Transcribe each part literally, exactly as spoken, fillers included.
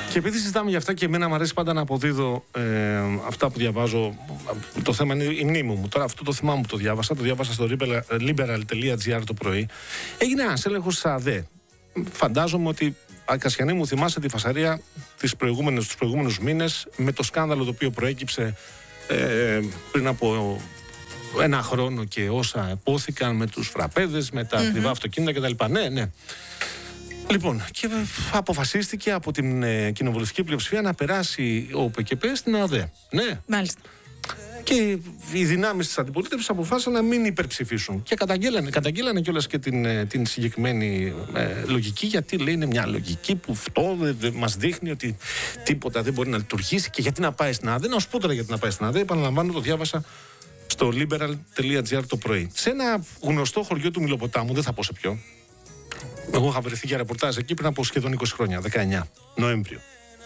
Και επειδή συζητάμε για αυτά και εμένα μου αρέσει πάντα να αποδίδω ε, αυτά που διαβάζω, το θέμα είναι η μνήμη μου. Τώρα αυτό το θυμάμαι που το διάβασα, το διάβασα στο liberal τελεία gr το πρωί. Έγινε ένας έλεγχος στις ΑΔΕ. Φαντάζομαι ότι, Κασιανή μου, θυμάσαι τη φασαρία τις προηγούμενες, τους προηγούμενους μήνες με το σκάνδαλο το οποίο προέκυψε ε, πριν από ένα χρόνο και όσα υπόθηκαν με τους φραπέδες, με τα mm-hmm. ακριβά αυτοκίνητα κτλ. Ναι, ναι. Λοιπόν, και αποφασίστηκε από την ε, κοινοβουλευτική πλειοψηφία να περάσει ο ΠΚΠ στην ΑΔΕ. Ναι. Μάλιστα. Και οι δυνάμεις της αντιπολίτευσης αποφάσισαν να μην υπερψηφίσουν. Και καταγγέλανε, καταγγέλανε κιόλας και την, την συγκεκριμένη ε, λογική, γιατί λέει είναι μια λογική που αυτό δε, δε, μας δείχνει ότι τίποτα δεν μπορεί να λειτουργήσει και γιατί να πάει στην ΑΔΕ. Να σου πω τώρα γιατί να πάει στην ΑΔΕ, επαναλαμβάνω, το διάβασα στο liberal τελεία gr το πρωί. Σε ένα γνωστό χωριό του Μυλοποτάμου, δεν θα πω σε ποιο. Εγώ είχα βρεθεί για ρεπορτάζ εκεί πριν από σχεδόν είκοσι χρόνια, δεκαεννιά Νοέμβριο.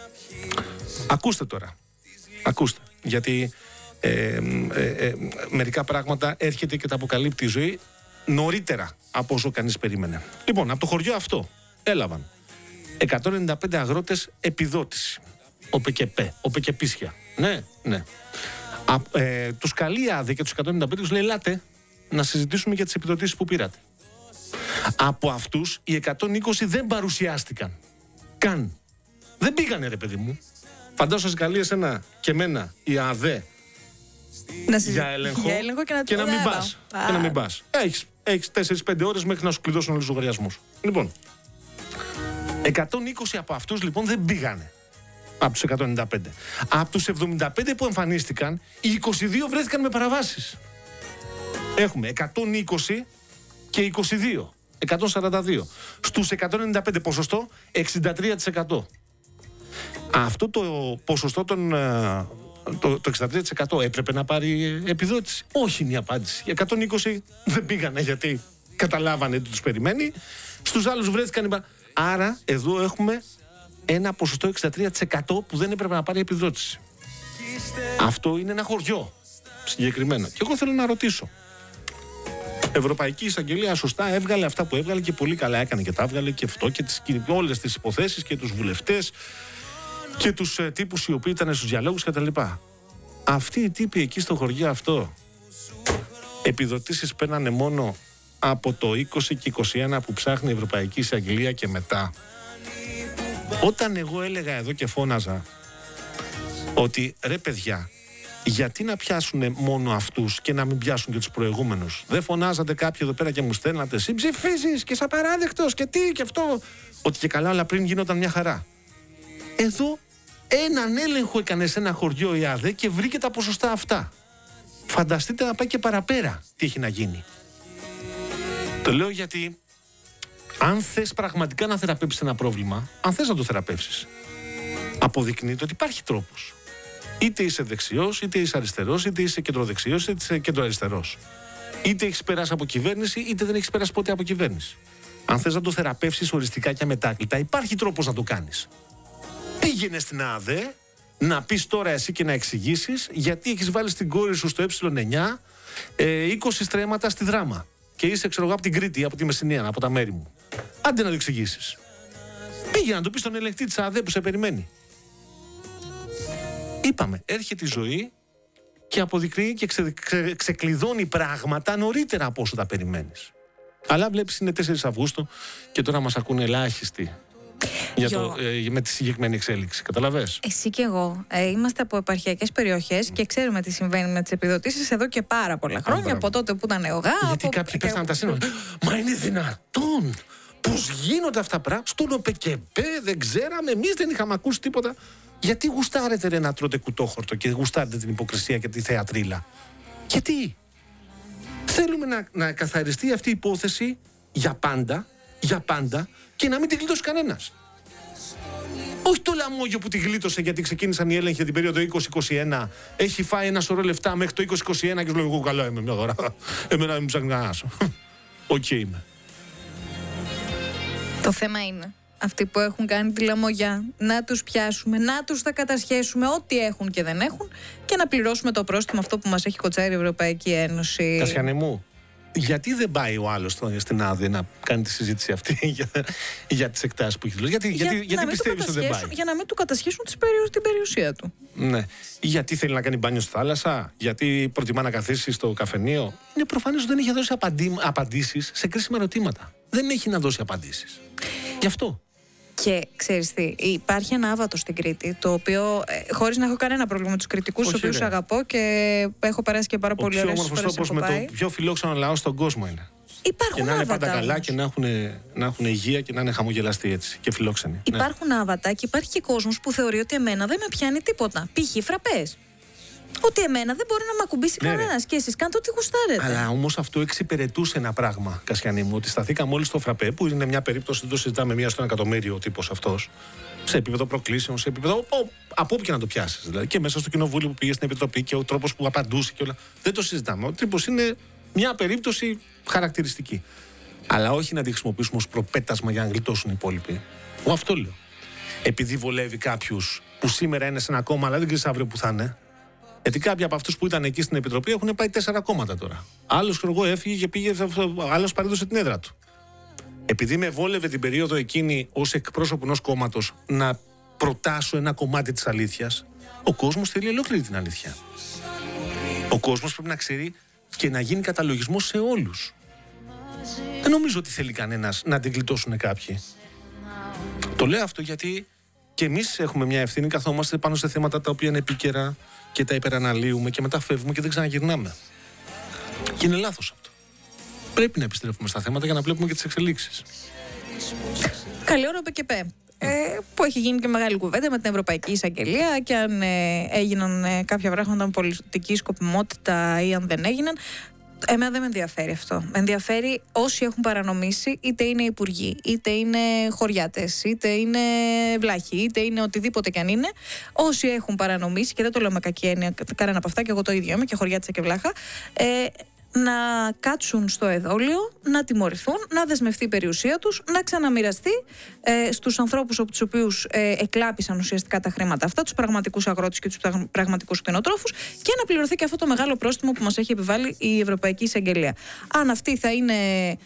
Ακούστε τώρα. Ακούστε. Γιατί ε, ε, ε, μερικά πράγματα έρχεται και τα αποκαλύπτει η ζωή νωρίτερα από όσο κανείς περίμενε. Λοιπόν, από το χωριό αυτό έλαβαν εκατόν ενενήντα πέντε αγρότες επιδότηση. Ο ΠΚΠ, ο ΠΚΠίσια. Ναι, ναι. Α, ε, τους καλεί άδε και τους εκατόν ενενήντα πέντε τους λέει, ελάτε να συζητήσουμε για τις επιδοτήσεις που πήρατε. Από αυτούς οι εκατόν είκοσι δεν παρουσιάστηκαν καν. Δεν πήγανε, ρε παιδί μου. Φαντάζομαι σε καλεί εσένα και εμένα η ΑΔΕ να συζη... για έλεγχο, για έλεγχο και να, και να μην πας. Και να μην πας. Έχεις, έχεις τέσσερις πέντε ώρες μέχρι να σου κλειδώσουν όλους τους λογαριασμούς. Λοιπόν, εκατόν είκοσι από αυτούς λοιπόν δεν πήγανε. Από τους εκατόν ενενήντα πέντε. Από τους εβδομήντα πέντε που εμφανίστηκαν, οι είκοσι δύο βρέθηκαν με παραβάσεις. Έχουμε εκατόν είκοσι και είκοσι δύο. εκατόν σαράντα δύο. Στους εκατόν ενενήντα πέντε ποσοστό εξήντα τρία τοις εκατό. Αυτό το ποσοστό των, το, το εξήντα τρία τοις εκατό έπρεπε να πάρει επιδότηση. Όχι είναι η απάντηση. Οι εκατόν είκοσι δεν πήγανε γιατί καταλάβανε τι τους περιμένει. Στους άλλους βρέθηκαν. Άρα εδώ έχουμε ένα ποσοστό εξήντα τρία τοις εκατό που δεν έπρεπε να πάρει επιδότηση. Αυτό είναι ένα χωριό συγκεκριμένα. Και εγώ θέλω να ρωτήσω. Ευρωπαϊκή Εισαγγελία σωστά έβγαλε αυτά που έβγαλε και πολύ καλά έκανε και τα έβγαλε και αυτό και τις, όλες τις υποθέσεις και τους βουλευτές και τους ε, τύπους οι οποίοι ήταν στους διαλόγους κτλ. Αυτοί οι τύποι εκεί στο χωριό αυτό επιδοτήσεις παίρνανε μόνο από το είκοσι και είκοσι ένα που ψάχνει η Ευρωπαϊκή Εισαγγελία και μετά. Όταν εγώ έλεγα εδώ και φώναζα ότι ρε παιδιά, γιατί να πιάσουν μόνο αυτούς και να μην πιάσουν και τους προηγούμενους? Δεν φωνάζατε κάποιοι εδώ πέρα και μου στέλνατε συμψηφίζεις και είσαι απαράδεκτος και τι και αυτό? Ότι και καλά, αλλά πριν γίνονταν μια χαρά. Εδώ έναν έλεγχο έκανε σε ένα χωριό η ΑΔΕ και βρήκε τα ποσοστά αυτά. Φανταστείτε να πάει και παραπέρα τι έχει να γίνει. Το λέω γιατί αν θες πραγματικά να θεραπεύσεις ένα πρόβλημα, αν θες να το θεραπεύσεις, αποδεικνύεται ότι υπάρχει τρόπος. Είτε είσαι δεξιός, είτε είσαι αριστερός, είτε είσαι κεντροδεξιός, είτε είσαι κεντροαριστερός. Είτε έχεις περάσει από κυβέρνηση, είτε δεν έχεις περάσει ποτέ από κυβέρνηση. Αν θες να το θεραπεύσεις οριστικά και αμετάκλητα, υπάρχει τρόπος να το κάνεις. Πήγαινε στην ΑΔΕ να πεις τώρα εσύ και να εξηγήσεις γιατί έχεις βάλει στην κόρη σου στο ε εννιά ε, είκοσι στρέμματα στη Δράμα. Και είσαι, ξέρω εγώ, από την Κρήτη, από τη Μεσσηνία, από τα μέρη μου. Άντε να το εξηγήσεις. Πήγαινε να το πεις στον ελεγκτή της ΑΔΕ που σε περιμένει. Είπαμε, έρχεται η ζωή και αποδεικνύει και ξε, ξε, ξεκλειδώνει πράγματα νωρίτερα από όσο τα περιμένεις. Αλλά βλέπεις είναι τέσσερις Αυγούστου και τώρα μας ακούνε ελάχιστοι για το, ε, με τη συγκεκριμένη εξέλιξη. Καταλαβες? Εσύ και εγώ ε, είμαστε από επαρχιακές περιοχές και ξέρουμε τι συμβαίνει με τις επιδοτήσεις εδώ και πάρα πολλά χρόνια. Α, από τότε που ήταν ΕΟΓΑ. Γιατί από... κάποιοι πέφταναν τα σύνορα. Μα είναι δυνατόν? Πώς γίνονται αυτά πράγματα? Στον ΟΠΚΠ δεν ξέραμε, εμείς δεν είχαμε ακούσει τίποτα. Γιατί γουστάρετε ρε να τρώτε κουτόχορτο και γουστάρετε την υποκρισία και τη θεατρίλα? Γιατί? Θέλουμε να, να καθαριστεί αυτή η υπόθεση για πάντα, για πάντα και να μην την γλίτωσε κανένας. Όχι το λαμόγιο που τη γλίτωσε γιατί ξεκίνησαν οι έλεγχοι για την περίοδο είκοσι είκοσι ένα. Έχει φάει ένα σωρό λεφτά μέχρι το είκοσι είκοσι ένα και σου λέω εγώ καλά είμαι μια δώρα. Εμένα δεν μου ψάχνει κανένας. Οκ είμαι. Το θέμα είναι αυτοί που έχουν κάνει τη λαμογιά να τους πιάσουμε, να τους τα κατασχέσουμε ό,τι έχουν και δεν έχουν και να πληρώσουμε το πρόστιμο αυτό που μας έχει κοτσάρει η Ευρωπαϊκή Ένωση. Κασιανέ μου, γιατί δεν πάει ο άλλος στην ΑΔΕ να κάνει τη συζήτηση αυτή για, για τις εκτάσεις που έχει δηλώσει? Γιατί, για, γιατί, γιατί πιστεύεις ότι δεν πάει? Για να μην του κατασχίσουν τις περίου, την περιουσία του. Ναι. Γιατί θέλει να κάνει μπάνιο στη θάλασσα? Γιατί προτιμά να καθίσει στο καφενείο? Είναι προφανές ότι δεν έχει δώσει απαντή, απαντήσεις σε κρίσιμα ερωτήματα. Δεν έχει να δώσει απαντήσεις. Γι' αυτό. Και ξέρεις τι, υπάρχει ένα άβατο στην Κρήτη, το οποίο, ε, χωρίς να έχω κανένα πρόβλημα με τους κριτικούς, τους οποίους αγαπώ και έχω περάσει και πάρα πολύ ωραίες φορές. Ο πιο όμορφος τόπος με το πιο φιλόξενο λαό στον κόσμο είναι. Υπάρχουν και να είναι άβατα, πάντα καλά όμως. Και να έχουν, να έχουν υγεία και να είναι χαμογελαστοί έτσι και φιλόξενοι. Υπάρχουν ναι. άβατα και υπάρχει και κόσμος που θεωρεί ότι εμένα δεν με πιάνει τίποτα. Π.χ. φραπές. Ότι εμένα δεν μπορεί να με ακουμπήσει ναι, κανένας και εσείς κάντε ό,τι γουστάρετε. Αλλά όμως αυτό εξυπηρετούσε ένα πράγμα, Κασιανή μου, ότι σταθήκαμε όλοι στο φραπέ, που είναι μια περίπτωση, δεν το συζητάμε, μία στο ένα εκατομμύριο ο τύπος αυτός, σε επίπεδο προκλήσεων, σε επίπεδο. Ο, από όπου και να το πιάσεις. Δηλαδή και μέσα στο κοινοβούλιο που πήγε στην Επιτροπή και ο τρόπος που απαντούσε και όλα. Δεν το συζητάμε. Ο τύπος είναι μια περίπτωση χαρακτηριστική. Αλλά όχι να τη χρησιμοποιήσουμε ως προπέτασμα για να γλιτώσουν οι υπόλοιποι. Εγώ αυτό λέω. Επειδή βολεύει κάποιους που σήμερα είναι σε ένα κόμμα, αλλά δεν ξέρει αύριο που θα είναι. Γιατί κάποιοι από αυτούς που ήταν εκεί στην Επιτροπή έχουν πάει τέσσερα κόμματα τώρα. Άλλος, εγώ, έφυγε και πήγε, άλλος παρέδωσε την έδρα του. Επειδή με βόλευε την περίοδο εκείνη ως εκπρόσωπο ενός κόμματος να προτάσω ένα κομμάτι της αλήθειας, ο κόσμος θέλει ολόκληρη την αλήθεια. Ο κόσμος πρέπει να ξέρει και να γίνει καταλογισμός σε όλους. Δεν νομίζω ότι θέλει κανένας να την γλιτώσουν κάποιοι. Το λέω αυτό γιατί και εμείς έχουμε μια ευθύνη, καθόμαστε πάνω σε θέματα τα οποία είναι επίκαιρα και τα υπεραναλύουμε και μετά φεύγουμε και δεν ξαναγυρνάμε. Και είναι λάθος αυτό. Πρέπει να επιστρέφουμε στα θέματα για να βλέπουμε και τις εξελίξεις. Καλή ώρα, ΠΚΠ. Ε, που έχει γίνει και μεγάλη κουβέντα με την Ευρωπαϊκή Εισαγγελία και αν ε, έγιναν ε, κάποια πράγματα με πολιτική σκοπιμότητα ή αν δεν έγιναν. Εμένα δεν με ενδιαφέρει αυτό. Με ενδιαφέρει όσοι έχουν παρανομήσει, είτε είναι υπουργοί, είτε είναι χωριάτες, είτε είναι βλάχοι, είτε είναι οτιδήποτε κι αν είναι. Όσοι έχουν παρανομήσει, και δεν το λέω με κακή έννοια κανένα από αυτά, και εγώ το ίδιο είμαι και χωριάτισα και βλάχα, ε, να κάτσουν στο εδόλιο, να τιμωρηθούν, να δεσμευτεί η περιουσία τους, να ξαναμοιραστεί ε, στους ανθρώπους από τους οποίους ε, εκλάπησαν ουσιαστικά τα χρήματα αυτά, τους πραγματικούς αγρότες και τους πραγματικούς κτηνοτρόφους, και να πληρωθεί και αυτό το μεγάλο πρόστιμο που μας έχει επιβάλει η Ευρωπαϊκή Εισαγγελία. Αν αυτή θα είναι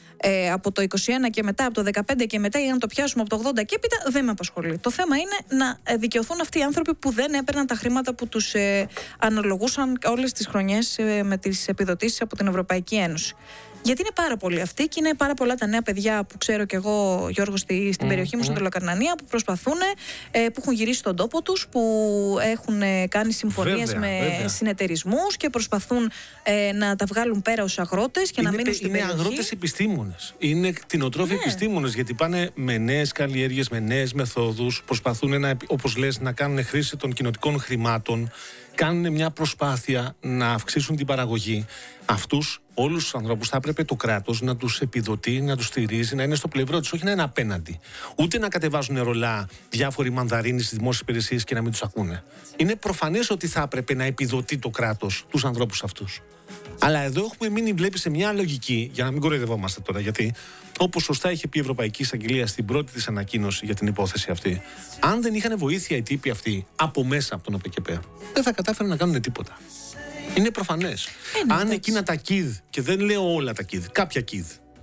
ε, από το είκοσι ένα και μετά, από το δεκαπέντε και μετά, ή αν το πιάσουμε από το ογδόντα και έπειτα, δεν με απασχολεί. Το θέμα είναι να δικαιωθούν αυτοί οι άνθρωποι που δεν έπαιρναν τα χρήματα που τους ε, αναλογούσαν όλες τις χρονιές ε, με τις επιδοτήσεις από την Ευρωπαϊκή Ένωση. Γιατί είναι πάρα πολλοί αυτοί και είναι πάρα πολλά τα νέα παιδιά που ξέρω κι εγώ, Γιώργο, στη, στην mm, περιοχή μου, mm. στην Τελοκαρνανία, που προσπαθούν, ε, που έχουν γυρίσει στον τόπο τους, που έχουν ε, κάνει συμφωνίες με συνεταιρισμούς και προσπαθούν ε, να τα βγάλουν πέρα ως αγρότες και είναι, να μείνουν στην είναι περιοχή. Είναι αγρότες επιστήμονες. Είναι κτηνοτρόφοι ναι. επιστήμονες, γιατί πάνε με νέες καλλιέργειες, με νέες μεθόδους, προσπαθούν, να, όπως λες, να κάνουν χρήση των κοινοτικών χρημάτων, κάνουν μια προσπάθεια να αυξήσουν την παραγωγή. Αυτούς όλους τους ανθρώπους θα έπρεπε το κράτος να τους επιδοτεί, να τους στηρίζει, να είναι στο πλευρό τους, όχι να είναι απέναντι. Ούτε να κατεβάζουν ρολά διάφοροι μανδαρίνοι στις δημόσιες υπηρεσίες και να μην τους ακούνε. Είναι προφανές ότι θα έπρεπε να επιδοτεί το κράτος τους ανθρώπους αυτούς. Αλλά εδώ έχουμε μείνει, βλέπει, σε μια λογική, για να μην κοροϊδευόμαστε τώρα, γιατί όπως σωστά είχε πει η Ευρωπαϊκή Εισαγγελία στην πρώτη της ανακοίνωση για την υπόθεση αυτή, αν δεν είχαν βοήθεια οι τύποι αυτοί από μέσα από τον ΟΠΚΠ, δεν θα κατάφεραν να κάνουν τίποτα. Είναι προφανές. Είναι αν έτσι. Εκείνα τα κιδ, και δεν λέω όλα τα κιδ, κάποια κιδ,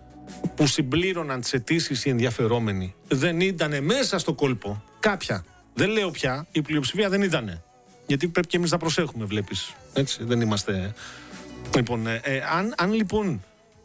που συμπλήρωναν τις αιτήσεις οι ενδιαφερόμενοι, δεν ήταν μέσα στο κόλπο. Κάποια. Δεν λέω πια, η πλειοψηφία δεν ήτανε. Γιατί πρέπει και εμείς να προσέχουμε, βλέπεις. Έτσι, δεν είμαστε. Λοιπόν, ε, ε, αν, αν λοιπόν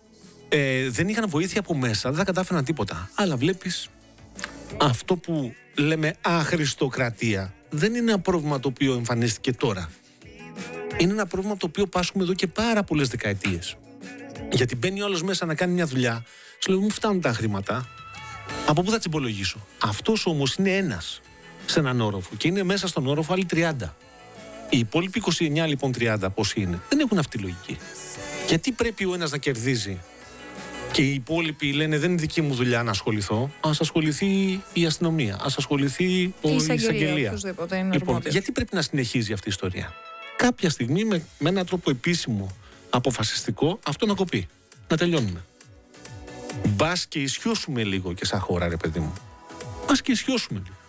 ε, δεν είχαν βοήθεια από μέσα, δεν θα κατάφεραν τίποτα. Αλλά βλέπεις, αυτό που λέμε αχρηστοκρατία δεν είναι ένα πρόβλημα το οποίο εμφανίστηκε τώρα. Είναι ένα πρόβλημα το οποίο πάσχουμε εδώ και πάρα πολλές δεκαετίες. Γιατί μπαίνει όλος μέσα να κάνει μια δουλειά, σου λέει, μου φτάνουν τα χρήματα, από πού θα τις υπολογίσω. Αυτός όμως είναι ένας σε έναν όροφο και είναι μέσα στον όροφο άλλοι τριάντα. Οι υπόλοιποι είκοσι εννιά, λοιπόν, τριάντα πόσοι είναι, δεν έχουν αυτή τη λογική. Γιατί πρέπει ο ένας να κερδίζει και οι υπόλοιποι λένε δεν είναι δική μου δουλειά να ασχοληθώ, ας ασχοληθεί η αστυνομία, ας ασχοληθεί η εισαγγελία. Λοιπόν, γιατί πρέπει να συνεχίζει αυτή η ιστορία. Κάποια στιγμή με, με έναν τρόπο επίσημο, αποφασιστικό, αυτό να κοπεί. Να τελειώνουμε. Μπας και ισιώσουμε λίγο και σαν χώρα, ρε παιδί μου. Μπας και ισιώσουμε λίγο.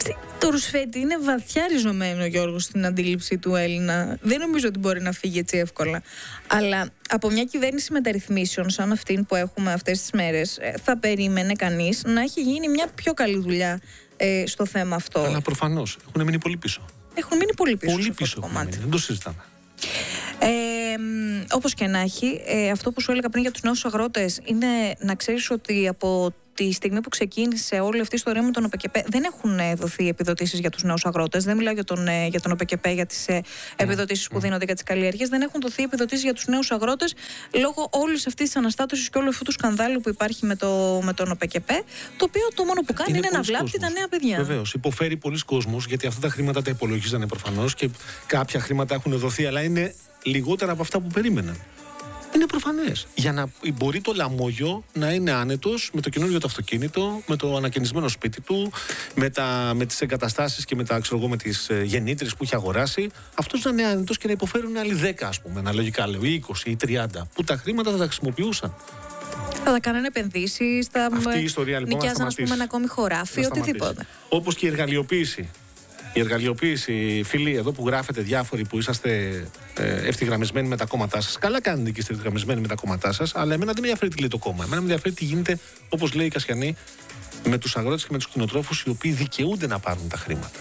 Το ρουσφέτη είναι βαθιά ριζωμένο, Γιώργο, στην αντίληψη του Έλληνα. Δεν νομίζω ότι μπορεί να φύγει έτσι εύκολα. Αλλά από μια κυβέρνηση μεταρρυθμίσεων σαν αυτήν που έχουμε αυτές τις μέρες, θα περίμενε κανείς να έχει γίνει μια πιο καλή δουλειά ε, στο θέμα αυτό. Αλλά προφανώς έχουν μείνει πολύ πίσω. Έχουν μείνει πολύ πίσω. Πολύ πίσω έχουν μείνει. Δεν το συζητάμε. Ε, όπως και να έχει, ε, αυτό που σου έλεγα πριν για τους νέους αγρότες είναι να ξέρεις ότι από τη στιγμή που ξεκίνησε όλη αυτή η ιστορία με τον ΟΠΕΚΕΠΕ δεν έχουν δοθεί επιδοτήσεις για τους νέους αγρότες. Δεν μιλάω για τον, για τον ΟΠΕΚΕΠΕ, για τις ε, επιδοτήσεις που δίνονται για τις καλλιέργειες. Δεν έχουν δοθεί επιδοτήσεις για τους νέους αγρότες λόγω όλης αυτής της αναστάτωσης και όλου αυτού του σκανδάλου που υπάρχει με, το, με τον ΟΠΕΚΕΠΕ. Το οποίο το μόνο που κάνει είναι, είναι να βλάπτει κόσμος. Τα νέα παιδιά. Βεβαίως. Υποφέρει πολλοί κόσμος γιατί αυτά τα χρήματα τα υπολογίζανε προφανώς και κάποια χρήματα έχουν δοθεί, αλλά είναι λιγότερα από αυτά που περίμεναν. Είναι προφανές. Για να μπορεί το λαμόγιο να είναι άνετος με το καινούργιο το αυτοκίνητο, με το ανακαινισμένο σπίτι του, με, τα, με τις εγκαταστάσεις και με, τα, ξέρω, με τις ε, γεννήτρες που έχει αγοράσει, αυτός να είναι άνετος και να υποφέρουν άλλοι δέκα, ας πούμε, αναλογικά λέω, ή είκοσι ή τριάντα, που τα χρήματα θα τα χρησιμοποιούσαν. Θα τα κάνανε επενδύσεις, θα λοιπόν, νοικιάζαν, ας πούμε, ένα ακόμη χωράφι, οτιδήποτε. Όπως και η εργαλειοποίηση. Η εργαλειοποίηση, φίλοι, εδώ που γράφετε διάφοροι που είσαστε ε, ευθυγραμμισμένοι με τα κόμματά σας. Καλά κάνετε και είστε ευθυγραμμισμένοι με τα κόμματά σας, αλλά εμένα δεν με ενδιαφέρει τι λέει το κόμμα. Εμένα με ενδιαφέρει τι γίνεται, όπως λέει η Κασιανή, με τους αγρότες και με τους κτηνοτρόφους οι οποίοι δικαιούνται να πάρουν τα χρήματα.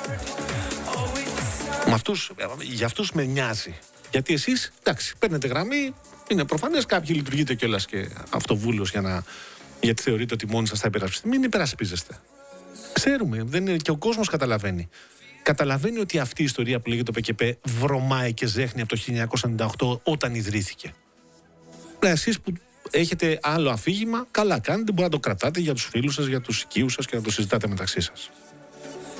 Με αυτούς, για αυτούς με νοιάζει. Γιατί εσείς, εντάξει, παίρνετε γραμμή, είναι προφανές, κάποιοι λειτουργείτε κιόλας και αυτοβούλος για να, γιατί θεωρείτε ότι μόνοι σας θα υπερασπιστείτε. Μην υπερασπίζεστε. Ξέρουμε, δεν είναι, και ο κόσμος καταλαβαίνει. Καταλαβαίνει ότι αυτή η ιστορία που λέγεται το ΟΠΕΚΕΠΕ βρωμάει και ζέχνει από το χίλια εννιακόσια ενενήντα οκτώ όταν ιδρύθηκε. Εσείς που έχετε άλλο αφήγημα, καλά κάνετε, μπορείτε να το κρατάτε για τους φίλους σας, για τους οικείους σας και να το συζητάτε μεταξύ σας.